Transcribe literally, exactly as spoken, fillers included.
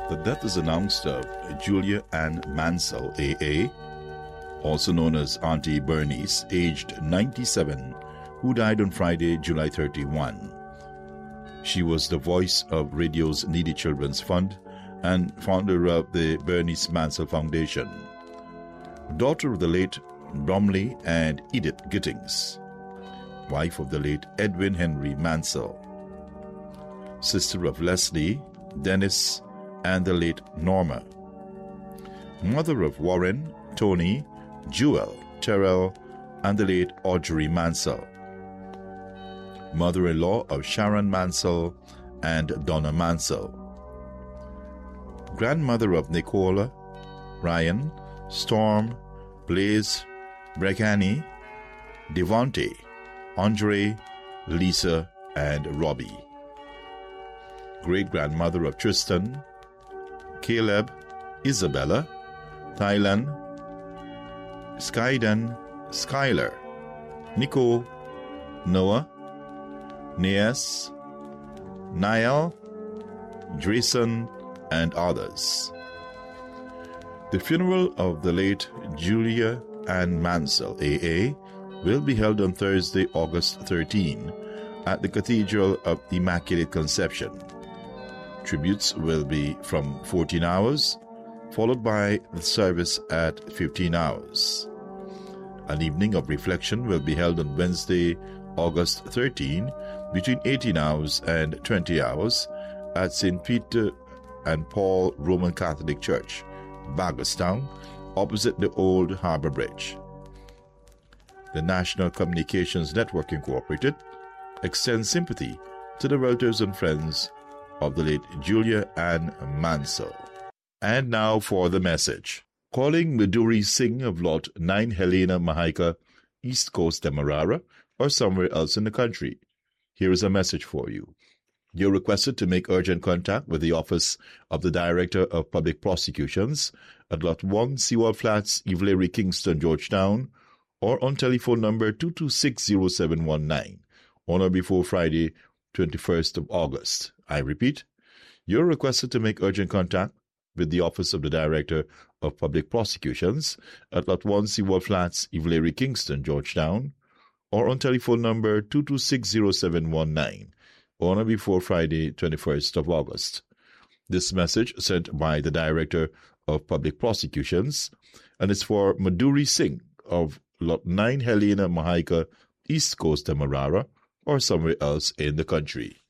The death is announced of Julia Ann Mansell, A A, also known as Auntie Bernice, aged ninety-seven, who died on Friday, July thirty-first. She was the voice of radio's Needy Children's Fund and founder of the Bernice Mansell Foundation. Daughter of the late Bromley and Edith Gittings. Wife of the late Edwin Henry Mansell. Sister of Leslie, Dennis, and the late Norma. Mother of Warren, Tony, Jewel, Terrell, and the late Audrey Mansell. Mother-in-law of Sharon Mansell and Donna Mansell. Grandmother of Nicola, Ryan, Storm, Blaze, Brecani, Devontae, Andre, Lisa, and Robbie. Great-grandmother of Tristan, Caleb, Isabella, Thailand, Skyden, Skylar, Nico, Noah, Neas, Niall, Drayson, and others. The funeral of the late Julia Ann Mansell, A A, will be held on Thursday, August thirteenth, at the Cathedral of Immaculate Conception. Tributes will be from fourteen hours, followed by the service at fifteen hours. An evening of reflection will be held on Wednesday, August thirteenth, between eighteen hours and twenty hours at Saint Peter and Paul Roman Catholic Church, Bagostown, opposite the old Harbour Bridge. The National Communications Network Incorporated extends sympathy to the relatives and friends of the late Julia Ann Mansell. And now for the message. Calling Maduri Singh of Lot nine Helena Mahaika, East Coast Demerara, or somewhere else in the country. Here is a message for you. You're requested to make urgent contact with the Office of the Director of Public Prosecutions at Lot one, Sewell Flats, Evelary, Kingston, Georgetown, or on telephone number two two six zero seven one nine, on or before Friday, twenty-first of August. I repeat, you're requested to make urgent contact with the Office of the Director of Public Prosecutions at Lot one, Sewell Flats, Evelary, Kingston, Georgetown, or on telephone number two two six zero seven one nine, on or before Friday, twenty-first of August. This message sent by the Director of Public Prosecutions, and it's for Maduri Singh of Lot nine Helena Mahaika, East Coast Demerara, or somewhere else in the country.